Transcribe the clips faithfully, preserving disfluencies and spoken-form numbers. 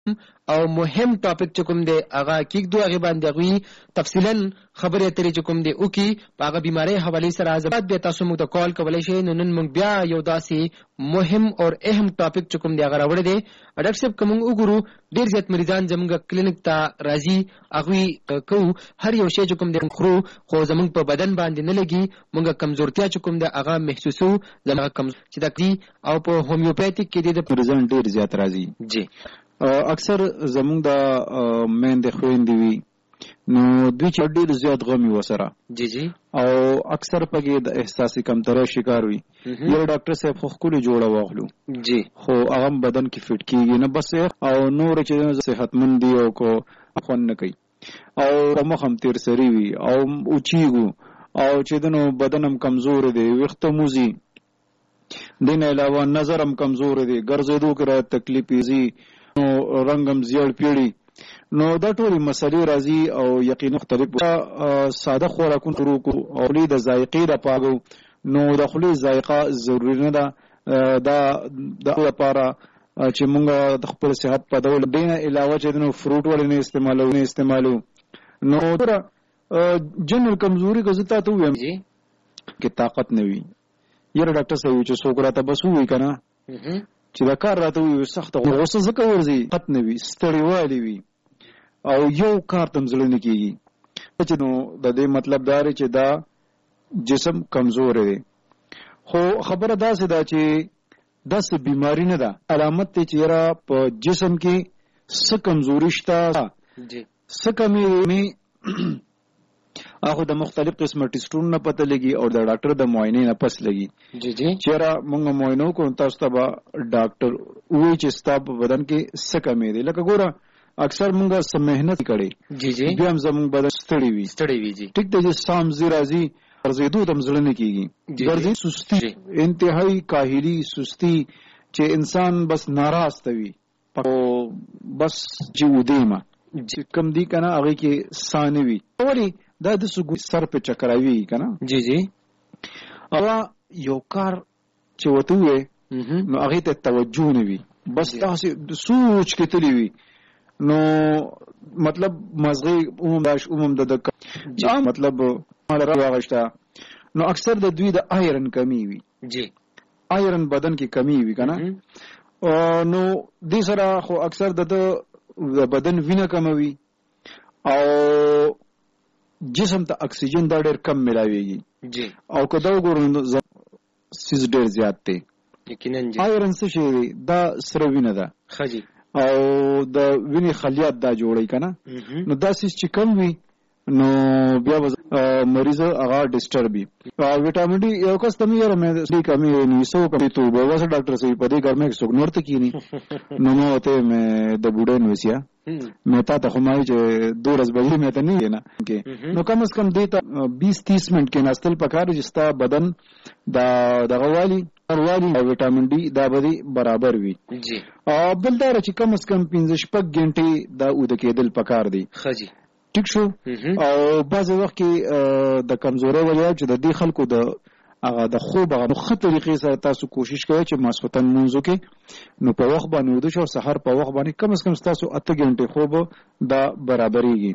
او مهم ټاپک چې کوم دی هغه کیږدو هغه باندې غوي تفصیلا خبرې اترې چې کوم دی او کی هغه بیماری حواله سره ازبات به تاسو موږ ته کال کولای شئ. نو نن موږ بیا یو داسې مهم او اهم ټاپک چې کوم دی هغه راوړی دی. ډاکټر صاحب کوم وګورو ډیر زیات مریضان زموږ کلینیک ته راځي هغه کو هر یو شی چې کوم دی خورو خو زموږ په بدن باندې نه لګي موږ کمزورتیا چې کوم دی هغه محسوسو زموږ کم چې دکې او په هومیوپیتیک کې د مریضان ډیر زیات راځي. جی اکثر زمونږ د مین د خويندې وي نو دوی چې ډېر زیات غمي وسره جی جی او اکثر پکې د احساسي کمترۍ شکار وي. یو ډاکټر صاحب خو خولي جوړه واغلو جی خو هغه بدن کې فټ کیږي نه بس او نور چې صحتمند دی او کو خون نه کوي او مخم تیر سری وي او اوچیګو او چې دنو بدنم کمزور دی وخت موزي دین علاوه نظرم کمزور دی ګرځېدو کې را تکلیف یزي نو رنگم زیړ پیړي نو دا ټول مسلې راځي او یقین مختلف ساده خوراکونه شروع کو او د ذایقې د پاګو نو د خولي ذایقه ضروری نه ده دا د لپاره چې موږ د خپل صحت په ډول دین علاوه چې نو فروټ ولې نه استعمالو نه استعمالو نو تر جنرال کمزوري غزتا ته ویم کې طاقت نه وي. یره ډاکټر صاحب چې څوک راته بس وی کنه چې دا کار راته وي سخت غوسه زکه ورزي قط نه وي ستړي والی وي او یو کار تم زړه نه کیږي چې نو د دې مطلب دا لري چې دا جسم کمزور دی. خو خبره دا سه دا چې داس بیماری نه ده علامت ته چیرې په جسم کې څه کمزوري شته جی څه کمی می اخو د مختلف قسمه ټیسټونو نه پته لګي او د ډاکټر د معاینې نه پس لګي. جی جی چیرې موږ معاینو کو تاسو ته ډاکټر وې چې ستاسو بدن کې څه کمی دی لکه ګوره اکثر موږ سم مهنت کړي جی جی بیا هم زموږ بدن ستړي وي ستړي وي جی ټیک د سام زیرازي ورزيدو تم زړه نه کیږي ورزي سستی انتهایی کاهلی سستی چې انسان بس ناراض توي او بس جودیما کم دی کنه هغه کې سانوي ولی دا د سګو سر په چکراوي کنه جی جی او یو کار چې وته وي نو هغه ته توجه نه وي بس تاسو سوچ کې تلی وي نو مطلب مزغه عموم داش عموم د مطلب مال راغشتا نو اکثر د دوی د آیرن کمی وي جی آیرن بدن کې کمی وي کنه نو دې سره خو اکثر د بدن وینه کموي او جسم ته اکسیجن دا ډېر کم ملاويږي جی او کدا وګورئ سیز ډېر زیات دی یقینا جی آیرن څه شي دا سره وینه ده خجی او د وینې خلیات دا جوړي کنه نو دا سیس چې کم وي نو بیا مریض هغه ډیسټرب وي. وټامین ډي یو کس تم یې مې دې کمی نه سو کمی ته واسه ډاکټر سي په دې ګر مې څوک نور ته کینی نو نو ته مې د بوډۍ نوسیا مې تا ته همای چې دورس بجې مې ته نه نه کې نو کم از کم دې ته بیس تیس منټ کې ناستل پکار چې ستا بدن دا دغه والی والی او وټامین ډي دا به برابر وي جی او بل دا چې کم از کم پنځه شپږ غنټې دا اود کېدل پکار دي خجی ټیک شو. او بعض وخت کې د کمزوري وجه چې د دې خلکو د هغه د خوب هغه خو طریقې سره تاسو کوشش کوئ چې ماسختن منځو کې نو په وخت باندې ودو شو سحر په وخت باندې کم از کم تاسو اته غنټې خوب دا برابرېږي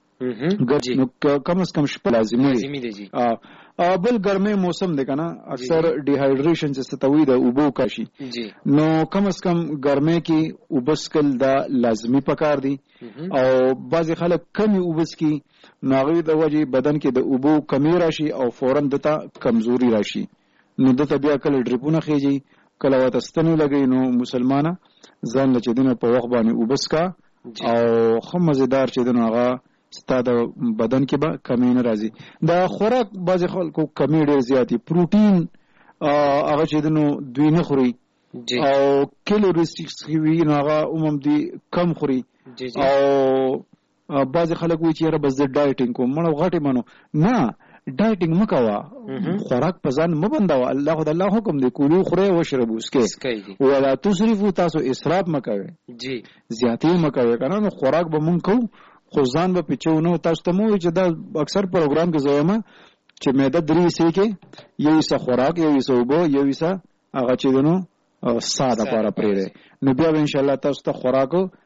نو کم از کم شپه لازمي دی جی. بل ګرمه موسم دی کنه اکثر ډیهایډریشن چې ستوي د اوبو کاشي جی نو کم از کم ګرمه کې وبسکل دا لازمی پکار دی او بعضی خلک کمی وبس کی ناغوی د وجه بدن کې د اوبو کمی راشي او فورن دته کمزوري راشي نو دته بیا کله ډریپونه خېږي کله وته ستنې لګي نو مسلمانه ځان له چې دنه په وخت باندې وبس کا او خمزدار چې دنه هغه ستاده بدن کې به کمی نه راځي. دا خوراک بعضی خلکو کمی ډېر زیاتی پروتین هغه چې دنو دوی نه خوري او کیلوریز چې وی هغه عموم دي کم خوري او بعضی خلک وی چې را بس د ډایټینګ کوم مړ غټي مانو نه ډایټینګ مکوا خوراک په ځان مبندوا الله خدای الله حکم دی کولو خوره او شربو اسکه ولا تسرفوا تاسو اسراف مکوي جی زیاتی مکوي کنه نو خوراک به مونږ کو خو ځان به پچو نو تاسو ته مو چې دا اکثر پروګرام کې زویمه چې مېده درې سي کې یو څه خوراک یو څه وبو یو څه هغه چې دنو ساده لپاره پرې نو بیا ان شاء الله تاسو ته خوراک